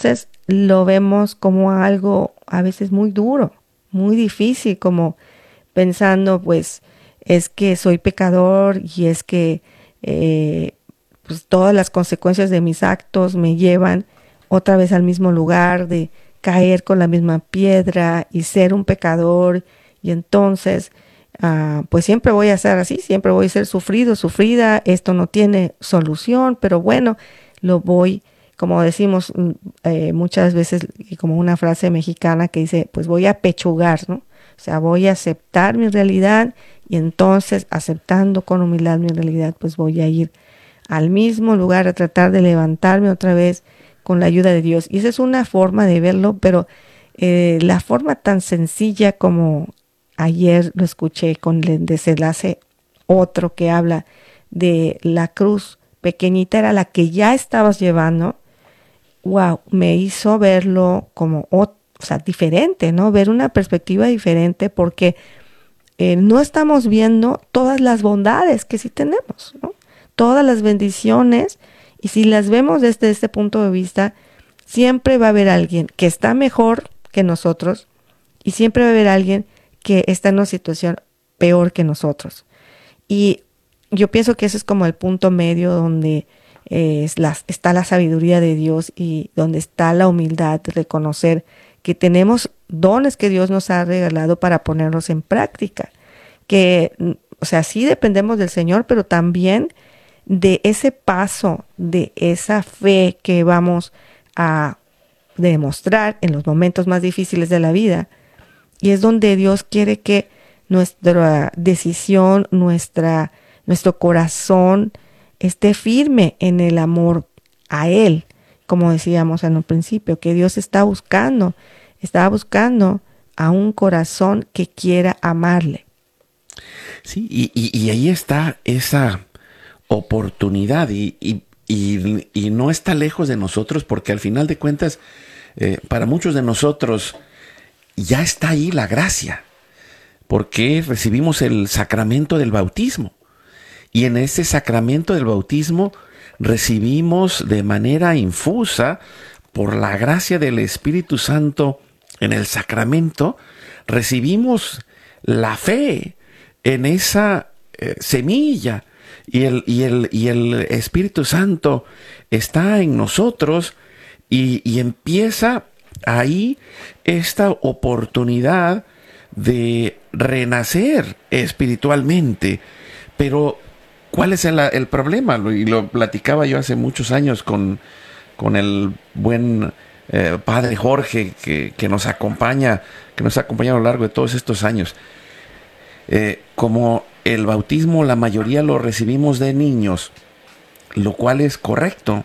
entonces lo vemos como algo a veces muy duro, muy difícil, como pensando, pues, es que soy pecador y es que pues todas las consecuencias de mis actos me llevan otra vez al mismo lugar de caer con la misma piedra y ser un pecador, y entonces pues siempre voy a ser así, siempre voy a ser sufrido, sufrida, esto no tiene solución, pero bueno, lo voy, como decimos muchas veces, y como una frase mexicana que dice, pues voy a pechugar, ¿no? O sea, voy a aceptar mi realidad, y entonces aceptando con humildad mi realidad, pues voy a ir al mismo lugar a tratar de levantarme otra vez con la ayuda de Dios. Y esa es una forma de verlo, pero la forma tan sencilla como ayer lo escuché con el desenlace otro que habla de la cruz pequeñita era la que ya estabas llevando, wow, me hizo verlo como, o sea, diferente, ¿no? Ver una perspectiva diferente porque no estamos viendo todas las bondades que sí tenemos, ¿no? Todas las bendiciones, y si las vemos desde este punto de vista, siempre va a haber alguien que está mejor que nosotros y siempre va a haber alguien que está en una situación peor que nosotros. Y yo pienso que ese es como el punto medio donde está la sabiduría de Dios y donde está la humildad de reconocer que tenemos dones que Dios nos ha regalado para ponerlos en práctica. Que, o sea, sí dependemos del Señor, pero también de ese paso, de esa fe que vamos a demostrar en los momentos más difíciles de la vida. Y es donde Dios quiere que nuestra decisión, nuestro corazón esté firme en el amor a Él, como decíamos en un principio, que Dios estaba buscando a un corazón que quiera amarle. Sí, y ahí está esa oportunidad y no está lejos de nosotros, porque al final de cuentas, para muchos de nosotros ya está ahí la gracia, porque recibimos el sacramento del bautismo. Y en ese sacramento del bautismo recibimos de manera infusa, por la gracia del Espíritu Santo en el sacramento, recibimos la fe en esa semilla, y el Espíritu Santo está en nosotros, y empieza ahí esta oportunidad de renacer espiritualmente. Pero ¿cuál es el problema? Y lo platicaba yo hace muchos años con el buen padre Jorge que nos acompaña a lo largo de todos estos años. Como el bautismo la mayoría lo recibimos de niños, lo cual es correcto,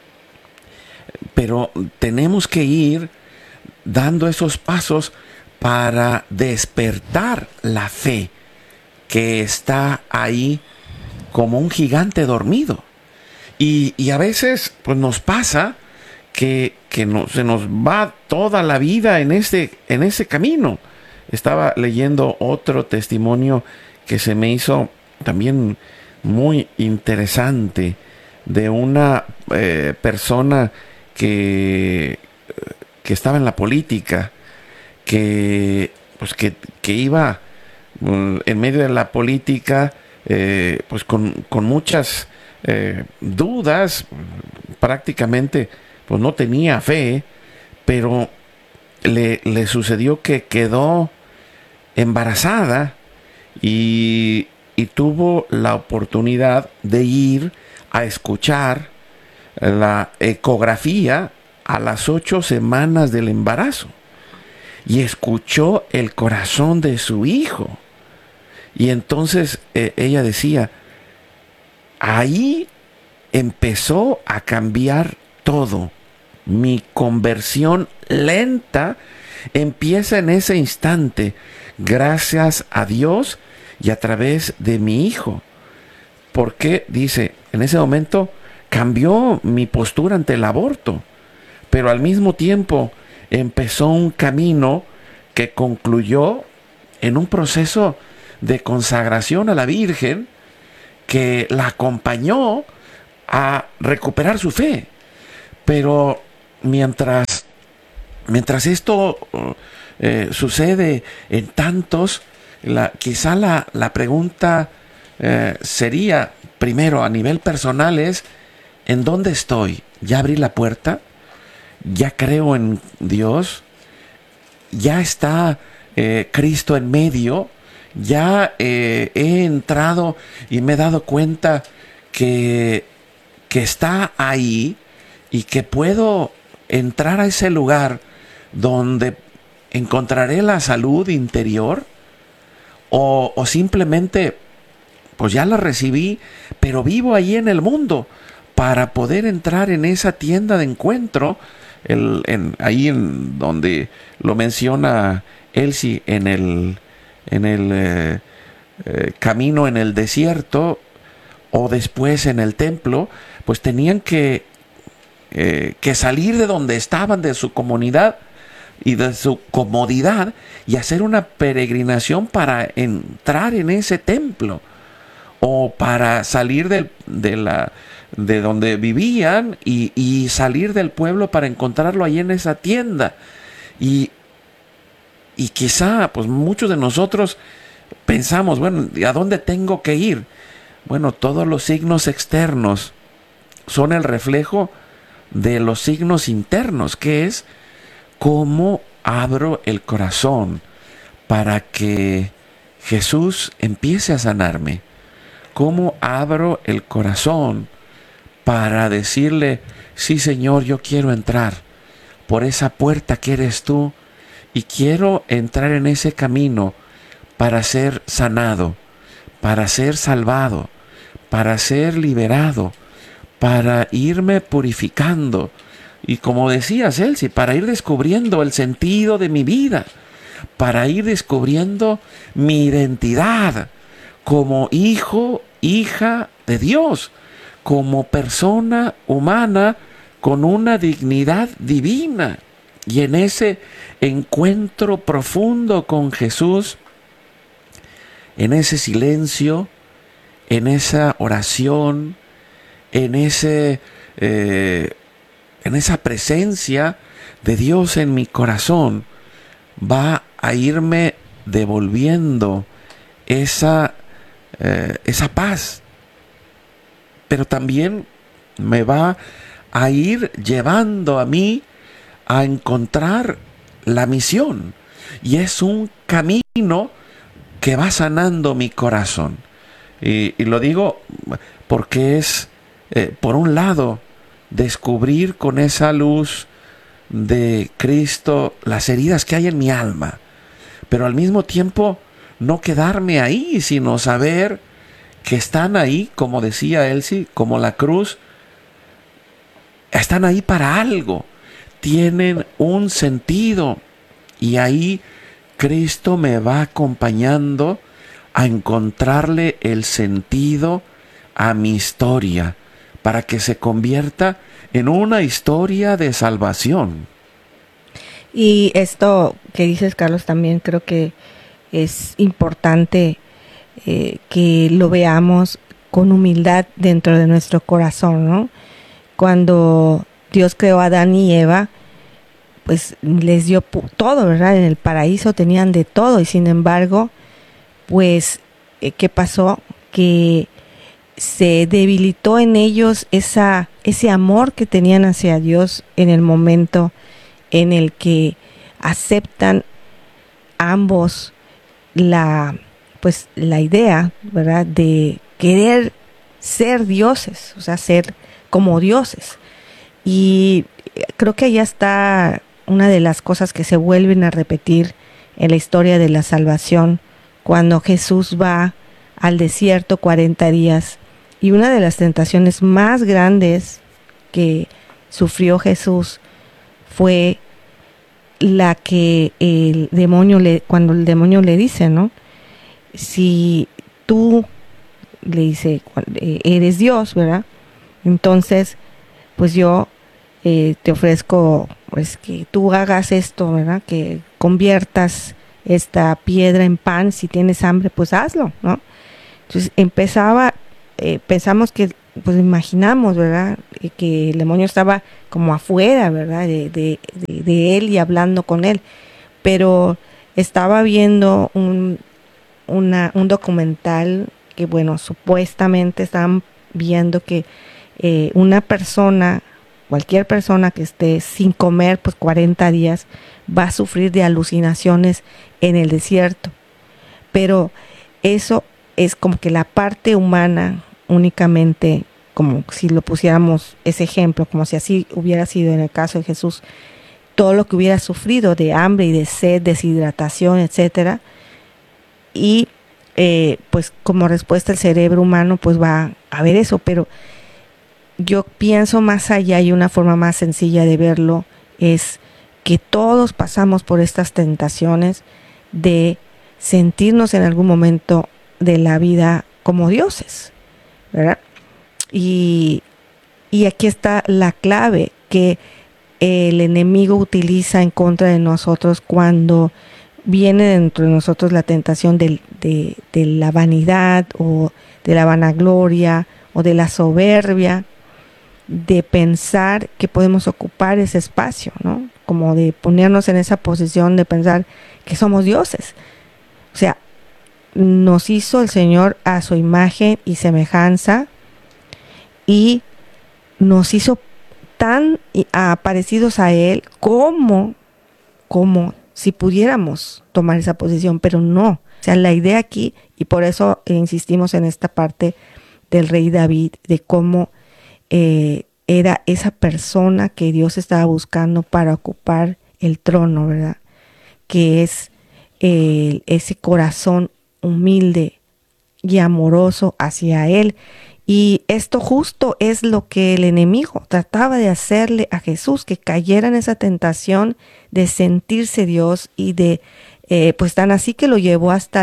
pero tenemos que ir dando esos pasos para despertar la fe que está ahí como un gigante dormido. Y a veces pues nos pasa que se nos va toda la vida en ese camino. Estaba leyendo otro testimonio que se me hizo también muy interesante, de una persona que estaba en la política, que iba en medio de la política, pues con muchas dudas, prácticamente pues no tenía fe, pero le sucedió que quedó embarazada y tuvo la oportunidad de ir a escuchar la ecografía a las 8 semanas del embarazo, y escuchó el corazón de su hijo. Y entonces ella decía, ahí empezó a cambiar todo. Mi conversión lenta empieza en ese instante, gracias a Dios y a través de mi hijo. Porque, dice, en ese momento cambió mi postura ante el aborto, pero al mismo tiempo empezó un camino que concluyó en un proceso de consagración a la Virgen, que la acompañó a recuperar su fe. Pero mientras mientras esto sucede en tantos, quizá la pregunta sería, primero a nivel personal, es ¿en dónde estoy? ¿Ya abrí la puerta? ¿Ya creo en Dios? ¿Ya está Cristo en medio? ¿Ya he entrado y me he dado cuenta que está ahí y que puedo entrar a ese lugar donde encontraré la salud interior? ¿O simplemente pues ya la recibí, pero vivo ahí en el mundo para poder entrar en esa tienda de encuentro, ahí en donde lo menciona Elsie, en el camino en el desierto, o después en el templo, pues tenían que salir de donde estaban, de su comunidad y de su comodidad, y hacer una peregrinación para entrar en ese templo, o para salir de donde vivían y salir del pueblo para encontrarlo ahí en esa tienda. Y quizá pues muchos de nosotros pensamos, bueno, ¿a dónde tengo que ir? Bueno, todos los signos externos son el reflejo de los signos internos, que es cómo abro el corazón para que Jesús empiece a sanarme. Cómo abro el corazón para decirle, sí, Señor, yo quiero entrar por esa puerta que eres tú, y quiero entrar en ese camino para ser sanado, para ser salvado, para ser liberado, para irme purificando. Y como decías, Elsie, para ir descubriendo el sentido de mi vida, para ir descubriendo mi identidad como hijo, hija de Dios, como persona humana con una dignidad divina. Y en ese encuentro profundo con Jesús, en ese silencio, en esa oración, en esa presencia de Dios en mi corazón, va a irme devolviendo esa paz, pero también me va a ir llevando a mí a encontrar la misión, y es un camino que va sanando mi corazón. Y lo digo porque es, por un lado, descubrir con esa luz de Cristo las heridas que hay en mi alma, pero al mismo tiempo no quedarme ahí, sino saber que están ahí, como decía Elsie, como la cruz, están ahí para algo, tienen un sentido, y ahí Cristo me va acompañando a encontrarle el sentido a mi historia, para que se convierta en una historia de salvación. Y esto que dices, Carlos, también creo que es importante que lo veamos con humildad dentro de nuestro corazón, ¿no? Cuando Dios creó a Adán y Eva, pues les dio todo, ¿verdad? En el paraíso tenían de todo, y sin embargo, pues, ¿qué pasó? Que se debilitó en ellos ese amor que tenían hacia Dios en el momento en el que aceptan ambos la idea, ¿verdad?, de querer ser dioses, o sea, ser como dioses. Y creo que allá está una de las cosas que se vuelven a repetir en la historia de la salvación, cuando Jesús va al desierto 40 días, y una de las tentaciones más grandes que sufrió Jesús fue la que cuando el demonio le dice, ¿no? Si tú, le dice, eres Dios, ¿verdad? Entonces, pues yo te ofrezco, pues, que tú hagas esto, ¿verdad? Que conviertas esta piedra en pan. Si tienes hambre, pues hazlo, ¿no? Entonces pensamos que pues imaginamos, ¿verdad? Que el demonio estaba como afuera, ¿verdad? De él y hablando con él. Pero estaba viendo un documental que, bueno, supuestamente estaban viendo que una persona, cualquier persona que esté sin comer, pues 40 días, va a sufrir de alucinaciones en el desierto. Pero eso es como que la parte humana únicamente, como si lo pusiéramos ese ejemplo, como si así hubiera sido en el caso de Jesús, todo lo que hubiera sufrido de hambre y de sed, deshidratación, etcétera, y pues como respuesta el cerebro humano pues va a ver eso, pero yo pienso más allá y una forma más sencilla de verlo es que todos pasamos por estas tentaciones de sentirnos en algún momento de la vida como dioses, ¿verdad? Y aquí está la clave que el enemigo utiliza en contra de nosotros cuando viene dentro de nosotros la tentación de la vanidad o de la vanagloria o de la soberbia, de pensar que podemos ocupar ese espacio, ¿no? Como de ponernos en esa posición de pensar que somos dioses. O sea, nos hizo el Señor a su imagen y semejanza y nos hizo tan parecidos a Él como si pudiéramos tomar esa posición, pero no. O sea, la idea aquí, y por eso insistimos en esta parte del rey David, de cómo era esa persona que Dios estaba buscando para ocupar el trono, ¿verdad? Que es ese corazón humilde y amoroso hacia Él. Y esto justo es lo que el enemigo trataba de hacerle a Jesús, que cayera en esa tentación de sentirse Dios y de, pues tan así que lo llevó hasta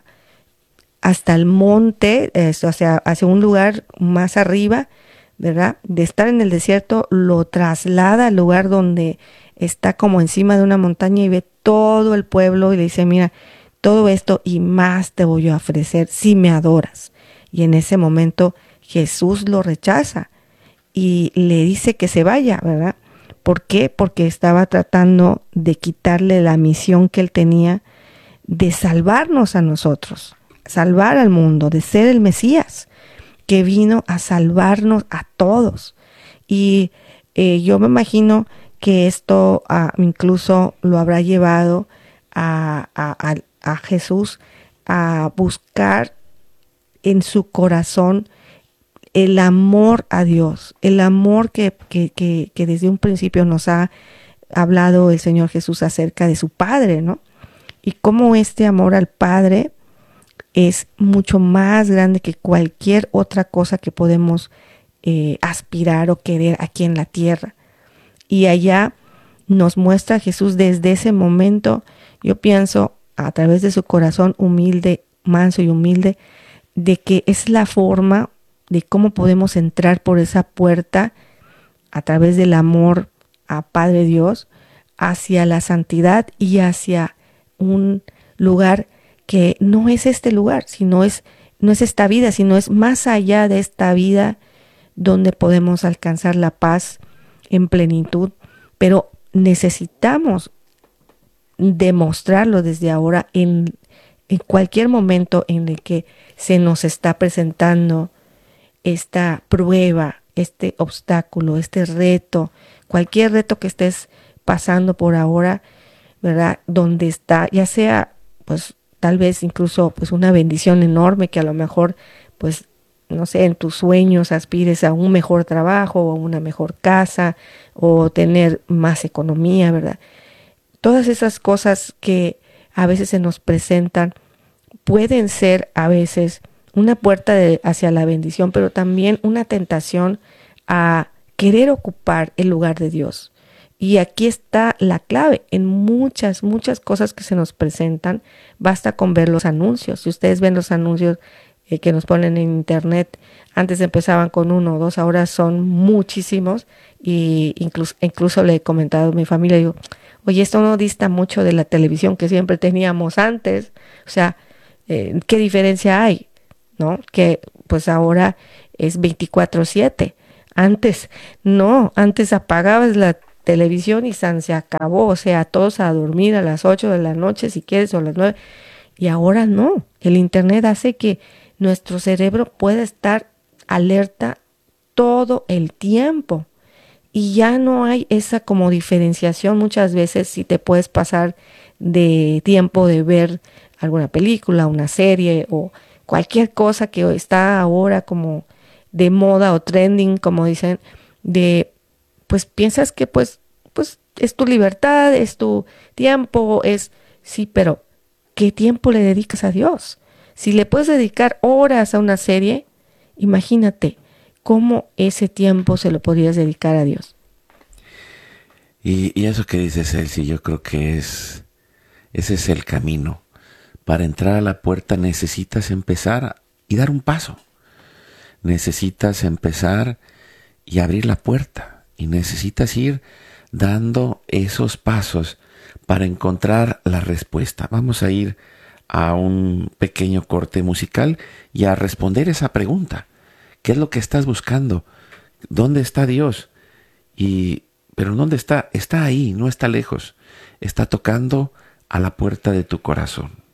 el monte, o sea, hacia un lugar más arriba, ¿verdad? De estar en el desierto, lo traslada al lugar donde está como encima de una montaña y ve todo el pueblo y le dice, mira, todo esto y más te voy a ofrecer si me adoras. Y en ese momento Jesús lo rechaza y le dice que se vaya, ¿verdad? ¿Por qué? Porque estaba tratando de quitarle la misión que él tenía de salvarnos a nosotros, salvar al mundo, de ser el Mesías, que vino a salvarnos a todos. Y yo me imagino que esto incluso lo habrá llevado a Jesús a buscar en su corazón el amor a Dios, el amor que desde un principio nos ha hablado el Señor Jesús acerca de su Padre, ¿no? Y cómo este amor al Padre es mucho más grande que cualquier otra cosa que podemos aspirar o querer aquí en la tierra. Y allá nos muestra Jesús desde ese momento, yo pienso, a través de su corazón humilde, manso y humilde, de que es la forma de cómo podemos entrar por esa puerta a través del amor a Padre Dios hacia la santidad y hacia un lugar que no es este lugar, no es esta vida, sino es más allá de esta vida donde podemos alcanzar la paz en plenitud, pero necesitamos demostrarlo desde ahora en cualquier momento en el que se nos está presentando esta prueba, este obstáculo, este reto, cualquier reto que estés pasando por ahora, ¿verdad? Donde está, ya sea, pues, tal vez incluso, pues, una bendición enorme que a lo mejor, pues, no sé, en tus sueños aspires a un mejor trabajo o una mejor casa o tener más economía, ¿verdad? Todas esas cosas que a veces se nos presentan pueden ser a veces una puerta hacia la bendición, pero también una tentación a querer ocupar el lugar de Dios. Y aquí está la clave. En muchas cosas que se nos presentan, basta con ver los anuncios. Si ustedes ven los anuncios que nos ponen en internet, antes empezaban con 1 o 2, ahora son muchísimos. Y incluso le he comentado a mi familia, digo, oye, esto no dista mucho de la televisión que siempre teníamos antes. O sea, ¿qué diferencia hay? ¿No? Que pues ahora es 24/7. Antes no, antes apagabas la televisión y se acabó, o sea, todos a dormir a las 8 de la noche si quieres o a las 9. Y ahora no, el internet hace que nuestro cerebro pueda estar alerta todo el tiempo. Y ya no hay esa como diferenciación muchas veces si te puedes pasar de tiempo de ver alguna película, una serie o cualquier cosa que está ahora como de moda o trending, como dicen, de pues piensas que pues es tu libertad, es tu tiempo, sí, pero ¿qué tiempo le dedicas a Dios? Si le puedes dedicar horas a una serie, imagínate cómo ese tiempo se lo podrías dedicar a Dios. Y eso que dices, Elsie, yo creo que ese es el camino. Para entrar a la puerta necesitas empezar y dar un paso. Necesitas empezar y abrir la puerta. Y necesitas ir dando esos pasos para encontrar la respuesta. Vamos a ir a un pequeño corte musical y a responder esa pregunta. ¿Qué es lo que estás buscando? ¿Dónde está Dios? Pero ¿dónde está? Está ahí, no está lejos. Está tocando a la puerta de tu corazón.